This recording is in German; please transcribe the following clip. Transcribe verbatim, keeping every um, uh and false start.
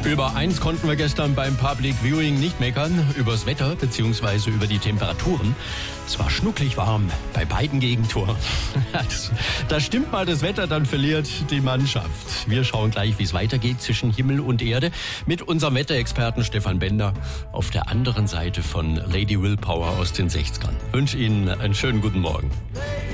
Über eins konnten wir gestern beim Public Viewing nicht meckern, übers Wetter bzw. über die Temperaturen. Es war schnucklig warm bei beiden Gegentoren. Da stimmt mal das Wetter, dann verliert die Mannschaft. Wir schauen gleich, wie es weitergeht zwischen Himmel und Erde mit unserem Wetterexperten Stefan Bender auf der anderen Seite von Lady Willpower aus den sechzigern. Ich wünsche Ihnen einen schönen guten Morgen.